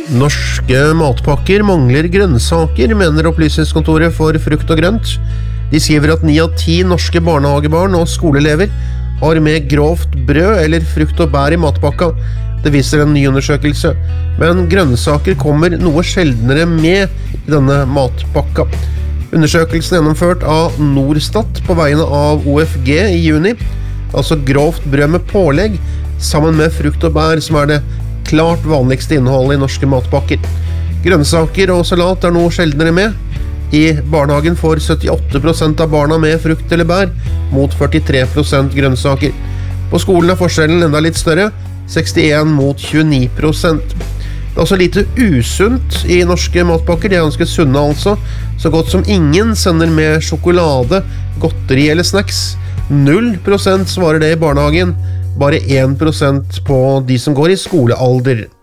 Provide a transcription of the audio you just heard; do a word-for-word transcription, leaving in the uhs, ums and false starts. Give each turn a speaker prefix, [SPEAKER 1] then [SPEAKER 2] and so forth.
[SPEAKER 1] Norske matpakker mangler grønnsaker, mener Opplysningskontoret for frukt og grønt. De skriver at ni av ti norske barnehagebarn og skoleelever har med grovt brød eller frukt og bær i matpakka. Det viser en ny undersøkelse, men grønnsaker kommer noe sjeldnere med i denne matpakka. Undersøkelsen er gjennomført av Norstat på vegne av O F G i juni, altså grovt brød med pålegg, sammen med frukt og bær som er det klart vanligste innholdet i norske matpakker. Grønnsaker og salat er noe sjeldnere med. I barnehagen får syttiåtte prosent av barna med frukt eller bær, mot førtitre prosent grønnsaker. På skolen er forskjellen enda litt større, sekstien mot tjueni prosent. Det er også lite usunt i norske matpakker, de er ganske sunne altså. Så godt som ingen sender med sjokolade, godteri eller snacks. Null prosent svarer det i barnehagen, bare én prosent på de som går i skolealder.